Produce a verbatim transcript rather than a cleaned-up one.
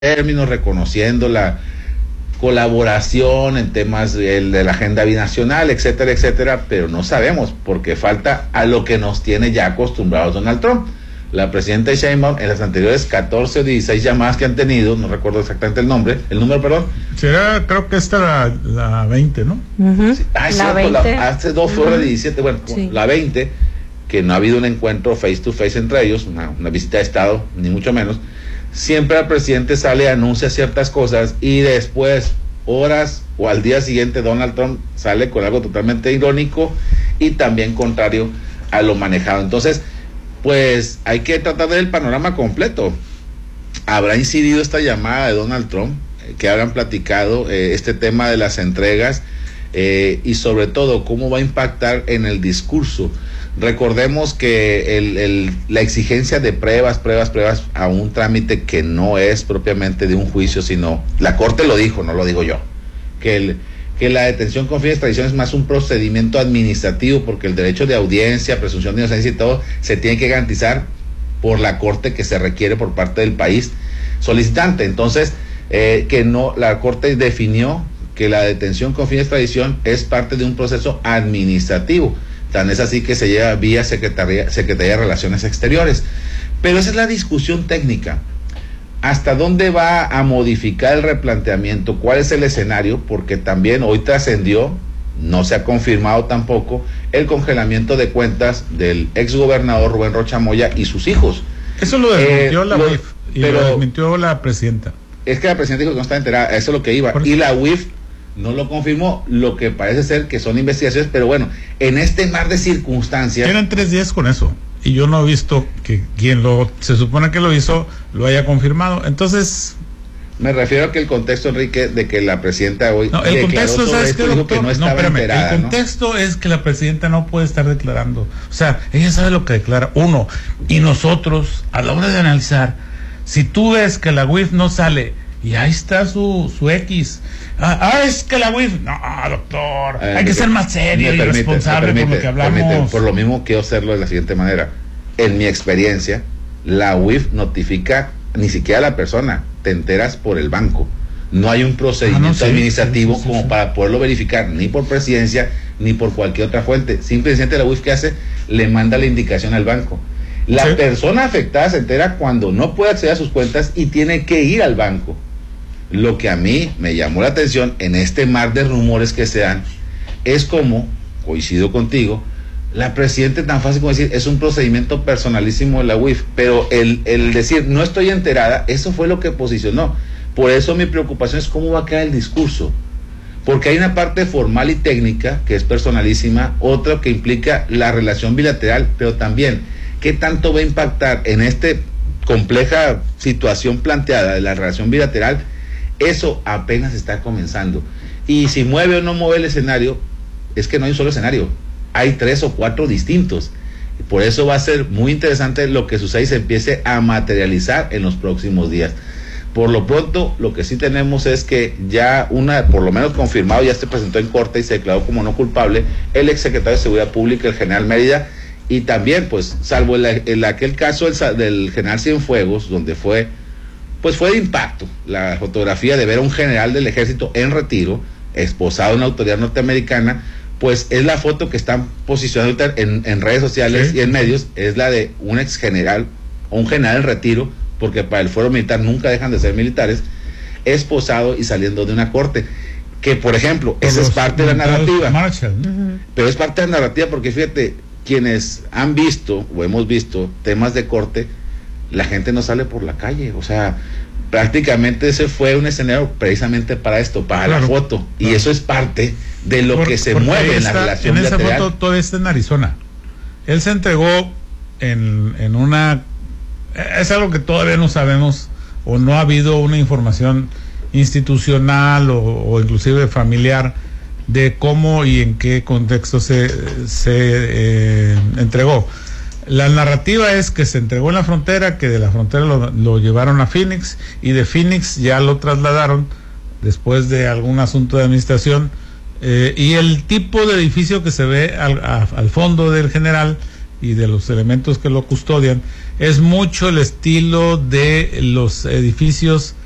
términos, reconociendo la colaboración en temas de, de la agenda binacional, etcétera, etcétera, pero no sabemos porque falta a lo que nos tiene ya acostumbrados Donald Trump. La presidenta Sheinbaum en las anteriores catorce o dieciséis llamadas que han tenido, no recuerdo exactamente el nombre, el número, perdón. Será, creo que esta la, la veinte, ¿no? Uh-huh. Sí, ah, la cierto, veinte. La, hace dos Uh-huh. horas de diecisiete, bueno, Sí. la veinte, que no ha habido un encuentro face to face entre ellos, una, una visita de Estado, ni mucho menos. Siempre el presidente sale, anuncia ciertas cosas y después, horas o al día siguiente, Donald Trump sale con algo totalmente irónico y también contrario a lo manejado. Entonces, pues hay que tratar de ver el panorama completo. ¿Habrá incidido esta llamada de Donald Trump? Eh, que habrán platicado eh, este tema de las entregas eh, y sobre todo cómo va a impactar en el discurso. Recordemos que el, el, la exigencia de pruebas, pruebas, pruebas a un trámite que no es propiamente de un juicio, sino, la Corte lo dijo, no lo digo yo, que, el, que la detención con fines de extradición es más un procedimiento administrativo, porque el derecho de audiencia, presunción de inocencia y todo, se tiene que garantizar por la Corte que se requiere por parte del país solicitante. Entonces, eh, que no, la Corte definió que la detención con fines de extradición es parte de un proceso administrativo. Tan es así que se lleva vía Secretaría, Secretaría de Relaciones Exteriores. Pero esa es la discusión técnica. ¿Hasta dónde va a modificar el replanteamiento? ¿Cuál es el escenario? Porque también hoy trascendió, no se ha confirmado tampoco, el congelamiento de cuentas del exgobernador Rubén Rocha Moya y sus hijos. Eso lo desmintió eh, la lo, U I F y pero, lo desmintió la presidenta. Es que la presidenta dijo que no estaba enterada, eso es lo que iba. Y la U I F no lo confirmó, lo que parece ser que son investigaciones, pero bueno, en este mar de circunstancias... Eran tres días con eso, y yo no he visto que quien lo, se supone que lo hizo, lo haya confirmado, entonces... Me refiero a que el contexto, Enrique, de que la presidenta hoy... No, el contexto, ¿sabes qué, doctor? Que no, no, espérame, enterada, el contexto, ¿no?, es que la presidenta no puede estar declarando, o sea, ella sabe lo que declara, uno, y nosotros, a la hora de analizar, si tú ves que la U I F no sale... Y ahí está su, su X. Ah, ah, es que la U I F. No, doctor. Eh, hay que ser más serio y permite, responsable permite, por lo que hablamos. Permite, por lo mismo quiero hacerlo de la siguiente manera. En mi experiencia, la U I F notifica ni siquiera a la persona. Te enteras por el banco. No hay un procedimiento ah, no, sí, administrativo sí, sí, sí, como sí. para poderlo verificar, ni por presidencia, ni por cualquier otra fuente. Simplemente la U I F, ¿qué hace? Le manda la indicación al banco. La ¿Sí? persona afectada se entera cuando no puede acceder a sus cuentas y tiene que ir al banco. Lo que a mí me llamó la atención en este mar de rumores que se dan es como, coincido contigo, la presidenta tan fácil como decir, es un procedimiento personalísimo de la U I F, pero el, el decir, no estoy enterada, eso fue lo que posicionó. Por eso mi preocupación es cómo va a quedar el discurso, porque hay una parte formal y técnica que es personalísima, otra que implica la relación bilateral, pero también, ¿qué tanto va a impactar en esta compleja situación planteada de la relación bilateral? Eso apenas está comenzando. Y si mueve o no mueve el escenario, es que no hay un solo escenario. Hay tres o cuatro distintos. Por eso va a ser muy interesante lo que sucede y se empiece a materializar en los próximos días. Por lo pronto, lo que sí tenemos es que ya una, por lo menos confirmado, ya se presentó en corte y se declaró como no culpable el exsecretario de Seguridad Pública, el general Mérida, y también, pues, salvo el, el aquel caso del, del general Cienfuegos, donde fue... pues fue de impacto la fotografía de ver a un general del ejército en retiro, esposado en una autoridad norteamericana, pues es la foto que están posicionando en, en redes sociales ¿Sí? y en medios, es la de un ex general, o un general en retiro, porque para el fuero militar nunca dejan de ser militares, esposado y saliendo de una corte, que por ejemplo, Por esa es parte de la narrativa, Marshall, ¿no? pero es parte de la narrativa porque fíjate, quienes han visto o hemos visto temas de corte, la gente no sale por la calle, o sea, prácticamente ese fue un escenario precisamente para esto, para claro, la foto, claro. Y eso es parte de lo por, que se mueve en la relación en bilateral. En esa foto todo está en Arizona. Él se entregó en, en una... Es algo que todavía no sabemos, o no ha habido una información institucional o, o inclusive familiar de cómo y en qué contexto se, se eh, entregó. La narrativa es que se entregó en la frontera, que de la frontera lo, lo llevaron a Phoenix y de Phoenix ya lo trasladaron después de algún asunto de administración eh, y el tipo de edificio que se ve al, a, al fondo del general y de los elementos que lo custodian es mucho el estilo de los edificios